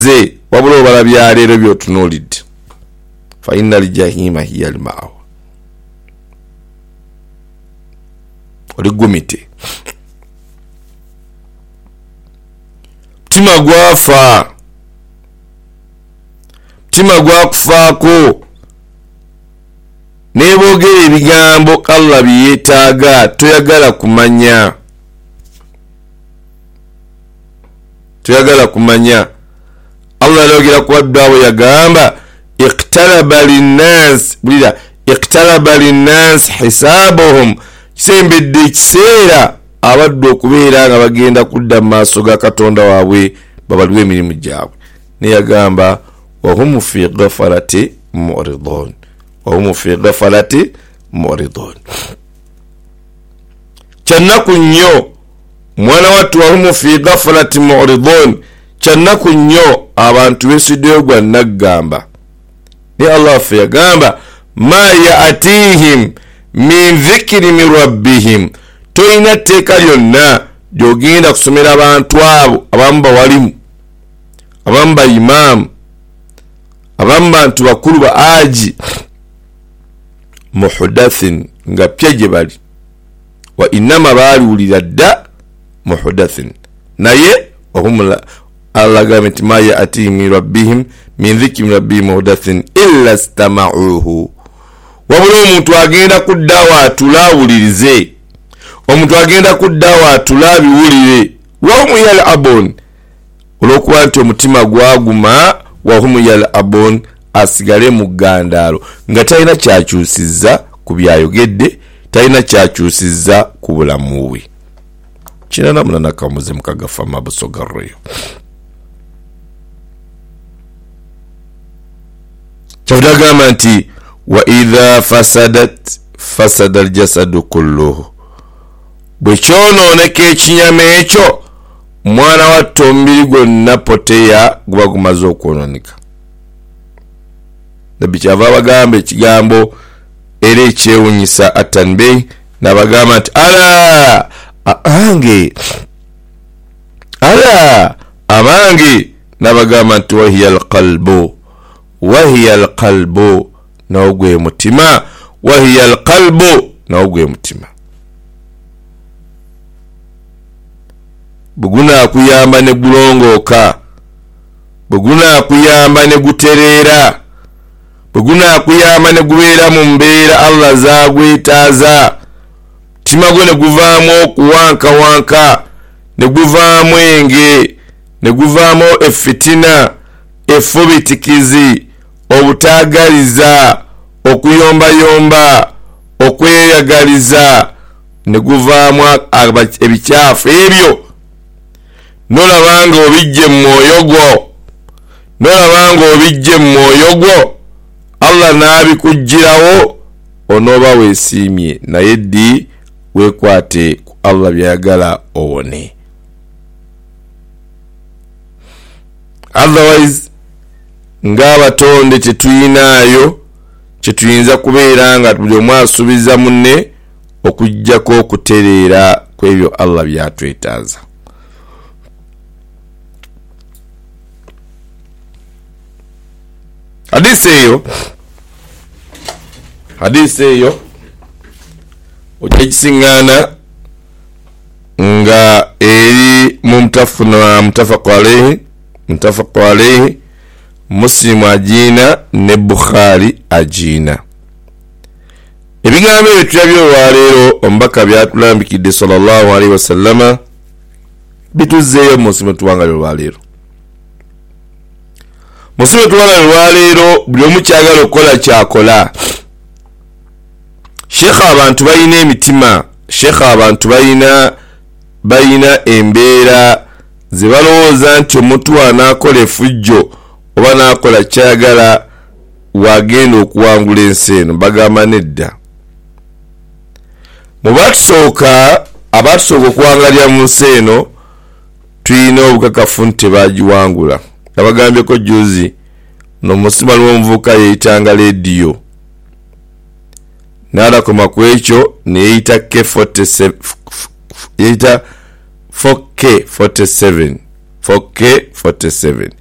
ze wabula balabya leero byotunulidde fa innal jahima hiya al-ma'wa oligumite mutima gwafa mutima gwakufaako nebogera ebigambo Allah byetaaga toyagala kumanya Allah yogera ku waddaabo yagamba iqtaraba linnas hisabuhum kisembedde ekiseera abadde okubeera nga bagenda kudda mu maaso ga Katonda waabwe babaliwe emirimu gyabwe neyagamba wahum fi ghafalati mu'ridun kyannaku nnyo mwana wattu wahum fi ghafalati mu'ridun kyannaku nnyo abantu besiddeyo gwa naggamba ne Allah fe yagamba ma ya'tihim min dhikri min rabbihim toyina tteeka lyonna gyogenda kusomera abantu abo abamu bawalimu abamu baimaamu abamu bantu bakulu ba aji muhdathin nga pye gye bali wa innama baaliwulira dda muhdathin naye Allah gamba nti ma ya'tihim min rabbihim min dhikri min rabbihim muhdathin illa istama'uhu wabula omuntu agenda kuddawo atulaawulirize omuntu agenda kuddawo atulaabiwulire wahum yal'abun olwokuba nti omutima gwaguma wahum yal'abun asigale mu ggandaalo nga talina kyakyusizza ku byayogedde talina kyakyusizza ku bulamu bwe kinana munana kamuze mukagafa mabusogarreyo kyavudagamba nti wa idha fasada aljasadu kulluhu bwe kyonooneka ekinyama ekyo mwana wattu omubiri gwonna poteya guba gumaze okwonooneka nabbi kyava abagamba ekigambo era ekyewunyisa atanbei nabagamba nti abange nabagamba nti wahiya alqalbu nawo gwe mutima wahiya alqalbu nawo gwe mutima bwegunaakuyamba ne gulongooka bwegunaakuyamba ne gutereera bwegunaakuyamba ne gubeera mu mbeera Allah zaagwetaaza mutima gwo ne guvaamu okuwankawanka ne guvaamu enge ne guvaamu effitina effubitikizi obutaagaliza okuyombayomba okweyagaliza ne guvaamu ebikyafu ebyo nolabanga obijje mu mwoyo gwo Allah n'abikugirawo onooba weesiimye naye ddi weekwate ku Allah byayagala owone otherwise ng'abatonde tetuyinaayo kyetuyinza kubeera nga buli omu asuubiza munne okuggyako okutereera ku ebyo Allah byatwetaaza hadisi eyo ojja kisiŋŋaana nga eri mu mutafaqu alayhi Muslimu ajiina ne Bukhari ajiina ebigambo ebyo tulabye olwaleero omubaka byatulambikidde sallallahu alaihi wasallama bituzzeeyo musimu tuwangalira olwaleero musimu tuwangalira olwaleero buli omu kyagala okukola kyakola Sheikh abantu balina emitima Sheikh abantu balina embeera ze balowooza nti omuntu anaakola effujjo oba naakola kyagala wagenda okuwangula ensi eno bagamba nedda mu batusooka okuwangalira mu nsi eno tulina obukakafu nti tebagiwangula abagambyeko juzi n'omusima lw'omuvuka yeyitanga lediyo n'alakoma ku ekyo neyeyita K47